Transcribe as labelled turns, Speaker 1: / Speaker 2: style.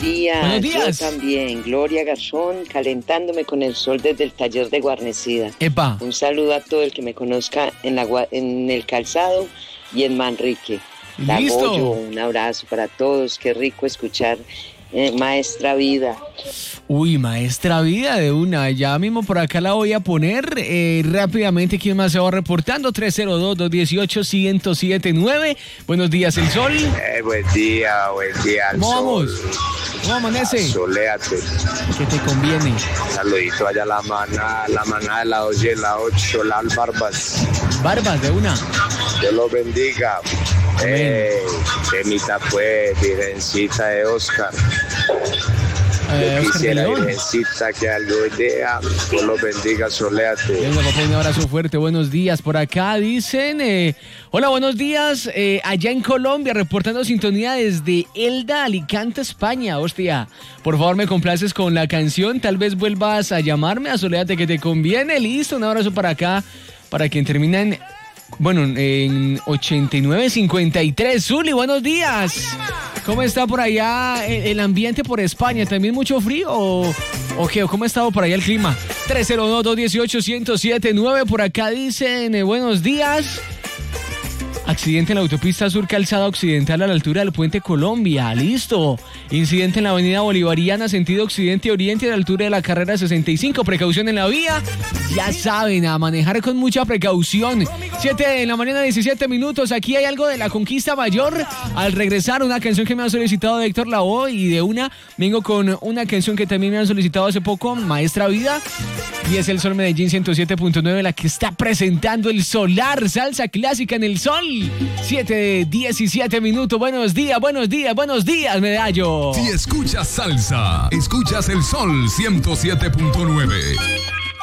Speaker 1: días.
Speaker 2: Buenos días.
Speaker 1: Yo también, Gloria Garzón, calentándome con el sol desde el taller de Guarnecida.
Speaker 2: Epa.
Speaker 1: Un saludo a todo el que me conozca en el Calzado y en Manrique.
Speaker 2: Listo.
Speaker 1: Dagoyo, un abrazo para todos. Qué rico escuchar Maestra Vida.
Speaker 2: Uy, Maestra Vida de una. Ya mismo por acá la voy a poner. Rápidamente, ¿quién más se va reportando? 302-218-1079. Buenos días, El Sol.
Speaker 3: Buen día, El
Speaker 2: ¿Cómo vamos?
Speaker 3: Sol.
Speaker 2: ¿Cómo amanece?
Speaker 3: Soléate.
Speaker 2: ¿Qué te conviene?
Speaker 3: Saludito allá a la manada de la 8 y la 8, las Barbas.
Speaker 2: Barbas de una.
Speaker 3: Dios los bendiga.
Speaker 2: Amén.
Speaker 3: Temita pues, Virgencita de Oscar. Yo
Speaker 2: Oscar
Speaker 3: quisiera,
Speaker 2: de León.
Speaker 3: Virgencita, que algo idea. Dios los bendiga, soléate.
Speaker 2: Venga, papá, un abrazo fuerte, buenos días. Por acá dicen, hola, buenos días, allá en Colombia, reportando sintonía desde Elda, Alicante, España. Hostia, por favor me complaces con la canción, tal vez vuelvas a llamarme, a Soléate que te conviene. Listo, un abrazo para acá, para quien termina en 8953. Zuli, buenos días. ¿Cómo está por allá el ambiente por España? ¿También mucho frío o qué? ¿Cómo ha estado por allá el clima? 302-218-1079. Por acá dicen, buenos días. Accidente en la autopista Sur Calzada Occidental a la altura del Puente Colombia. Listo. Incidente en la avenida Bolivariana, sentido occidente-oriente a la altura de la carrera 65. Precaución en la vía. Ya saben, a manejar con mucha precaución. 7 de la mañana, 17 minutos. Aquí hay algo de la conquista mayor. Al regresar, una canción que me ha solicitado Héctor Lavoe. Y de una, vengo con una canción que también me han solicitado hace poco, Maestra Vida. Y es El Sol Medellín 107.9, la que está presentando el Solar, salsa clásica en El Sol. 7:17 minutos. Buenos días, Medallo.
Speaker 4: Si escuchas salsa, escuchas El Sol 107.9.